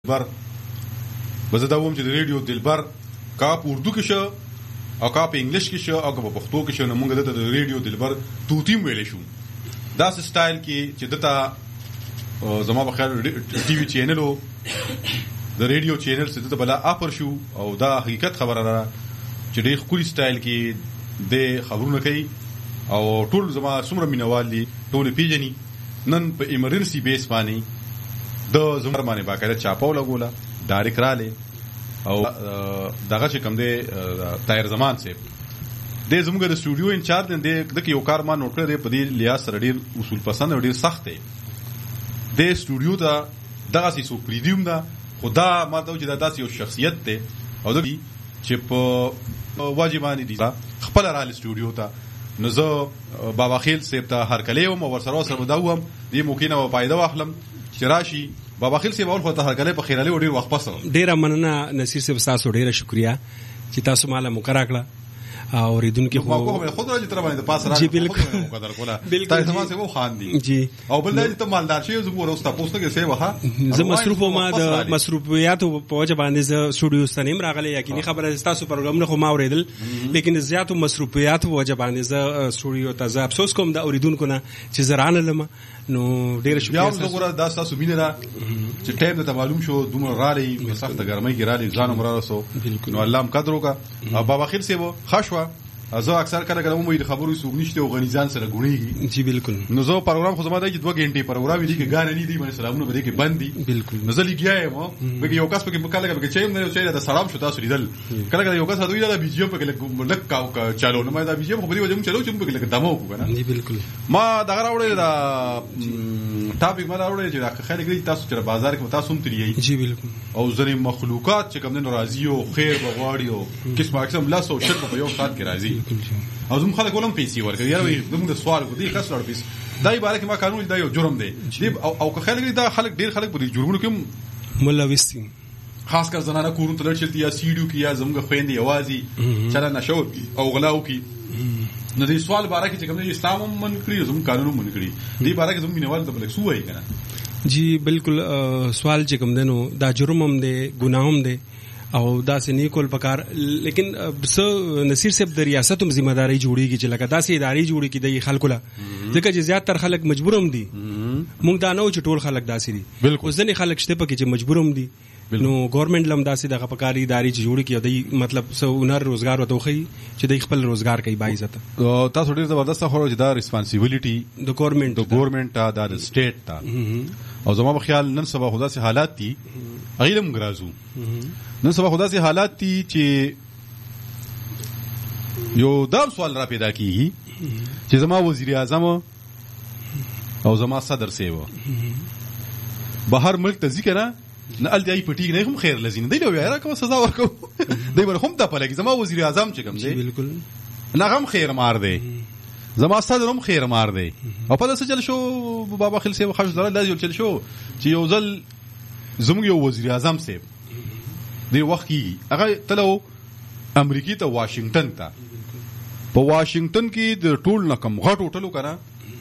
بر بزه دا ووم چې د ریډیو دلبر کا په اردو کې شو او کا په انګلیش کې شو او کا په پښتو کې شو، نو موږ دته د ریډیو دلبر توتیم ویلې شو. دا سټایل کې چې دته زما په خیال ټي وي چینل او د ریډیو چینل څخه بلا اپر شو، او دا حقیقت خبره ده چې ډېر ښکلي سټایل کې د خبرونه کوي او ټول زما څومره مینوال دي ټول پیژني. نن په ایمرجنسي بیس باندې د زمر باندې باقاعده چاپاو لګوله ډایرکټ رااله او دغه چې کوم دی طاهر زمان صاحب د زموږ د سټوډیو انچارج دی د یو کار ما نوٹ کړی دی په دې لیاس سره ډېر اصول پسند او ډېر سخت دی. د سټوډیو ته دغه سیسو پریډیوم ده، خدا ما ته چې دا داسې یو شخصیت دی او د چې په واجبانی دي خپل رااله سټوډیو ته. نو زه بابا خیل صاحب ته هر کله یم او ورسره سره بدوم دې موکینه و فائدہ واخلم چې راشي. بابا خیل صاحب اول خو ته هر کله په خیراله وړي وخت پسره ډیره مننه نصیر صاحب، تاسو ډیره شکریا چې تاسو مالا مقرره کړه او ریدونکو خو خود راځي تر باندې پاس راځي. جی بالکل مقدر کوله تاسو ما سه وو خان دي جی. او بل دې ته مالدار شي زموږ ورسته پوسټ کې سه وها زه مصروف ما د مصروفیات په وجه باندې ز سټوډیو ستنیم راغلی. یقیني خبره تاسو پروګرام نه خو ما اوریدل، لیکن زیاتو مصروفیات په وجه باندې ز سټوډیو ته ز افسوس کوم د اوریدونکو نه چې زرانه لم. نو ډیر شکریہ. بیا موږ دا تاسو مینه را چې ټایم ته معلوم شو دومره رالي په سخت ګرمۍ کې رالي ځان عمر راسو. نو الله م قدر وکا. بابا خیر سی وو خاصوا زه اکثر کله کله مو د خبرو سوق نشته او غنیزان سره غونیږي. جی بالکل. نو زه پروګرام خو زما د 2 غنټې پروګرام دی کې غانې نه دی باندې سلامونه بده کې بندي. بالکل. نو زه لګیایم به یو کس په کې کله کله چې نه چې دا سلام شو تاسو لیدل کله کله یو کس دوی دا بي جي په کې لک کاو چالو نو ما دا بي جي په دې وجه چلو چې په کې لک دمو کو کنه. جی بالکل. ما دا راوړل دا ټاپک ما راوړل چې دا خلک لري تاسو چې بازار کې تاسو هم تریي. جی بالکل. او ځنې مخلوقات چې کوم نه راضي او خیر بغواړي او قسمه قسم لاسو شرط په یو سات کې راضي. او زموږ خلک ولهم پیسې ورکوي. یاره زموږ د سوال کو دي کس لړ پیسې دای باره کې ما قانون دا یو جرم دی او که خلک دا خلک ډیر خلک په دې جرمونو کې ملوث دي، خاص کر زنانه کورونو ته لړچلتي یا سیډیو کې یا زموږ خويندې یوازي چلا نشو او غلاو کې. نو دې سوال باره کې چې کوم اسلام هم من کړی زموږ قانون هم من کړی دې باره کې زموږ مینوال ته بلک سو وایي کنه. جی بالکل. سوال چې کوم دنو دا جرم هم دی، ګناه هم دی او دا سه نیکول پکار. لیکن نصیر صاحب د ریاست هم ذمہ داری جوړیږي چې لکه داسې ادارې جوړي کې د خلکو لا ځکه چې زیات تر خلک مجبور هم دي. موږ دا نه و چې ټول خلک داسې دي، بالکل ځنې خلک شته پکې چې مجبور هم دي. نو ګورنمنت لم داسې دغه پکاري ادارې چې جوړي کې د مطلب سو هنر روزګار وته خي چې د خپل روزګار کوي با عزت. تاسو ډیر زبردست خو دا ریسپانسیبিলিټي د ګورنمنت دا د سټیټ تا او زما په خیال نن سبا خدا سي حالات دي غیرم غرازو. نن سبا خدا سي حالات دي چې یو دام سوال را پیدا کیږي چې زما وزیر اعظم او زما صدر سیو بهر ملک ته ذکر نه ال دی پټی نه هم خیر لذین دی نو یاره کوم سزا ورکو دی بر هم ته پلګي زما وزیر اعظم چې کوم دی بالکل نه هم خیر مار دی، زما صدر هم خیر مار دی. او په داسې چل شو بابا خیل سیو خرج دره لازم چل شو چې یو ځل زموږ یو وزیر اعظم سیو دی وخت کې هغه تلو امریکای ته واشنگټن ته. په واشنگټن کې د ټول نه کم غټ هوټلو کنه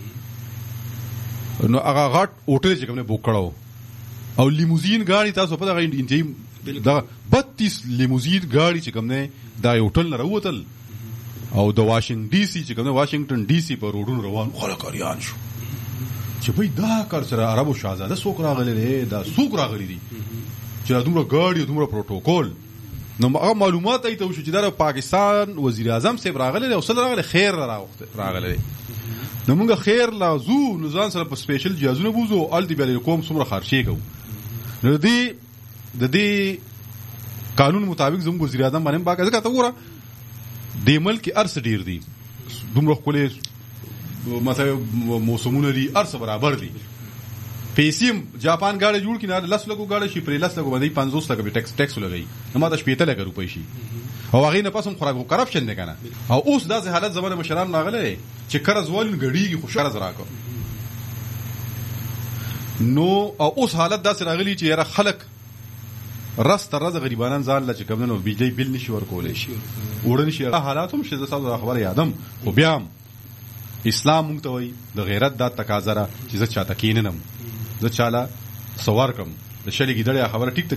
نو هغه غټ هوټل چې کوم نه بوک کړو او لیموزین گاڑی تاسو په دغه انټیم دا 32 لیموزین گاڑی چې کوم نه دا هوټل نه راوتل او د واشنگټن ډي سي چې کوم واشنگټن ډي سي په روډونو روان خلک اړیان شو چې وای دا کار سره عربو شاهزاده څوک راغلي دي دا څوک راغلي دي چې دومره گاڑی دومره پروتوکول. نو هغه معلومات ایته وشو چې دا پاکستان وزیر اعظم صاحب راغلي او سره راغلي خیر راغلي. نو موږ خیر لازو نو ځان سره په سپیشل جهازونه بوزو ال دی بل کوم څومره خرچې کوو. نو د دې قانون مطابق زموږ وزیر اعظم باندې باقاعده ځکه ته وره د ملک ارس ډیر دي دومره خپل مثلا موسمونه دي ارس برابر دي. پیسې جاپان غاړي جوړ کینه 10 لګو غاړي شي پرې 10 لګو باندې 50 لګو ټیکس لګي نو ماته 15 لګ روپۍ شي او هغه نه پاسم خوراک کرپشن نه کنه. او اوس داسې حالت زمونه مشران راغله چې قرض ول غړيږي خو شرز راکو نو او اوس حالت داسې راغلی چې یاره خلک رس تر رز غریبانان ځان لا چې کوم نو بجلی بل نشي ورکولای شي وړن شي حالاتهم شي زاسو خبره یادم خو بیا اسلام مونږ ته وای د غیرت د تقاضا چې زه چاته کیننم زه چاله سوار کوم د شلګي دړې خبره ټیک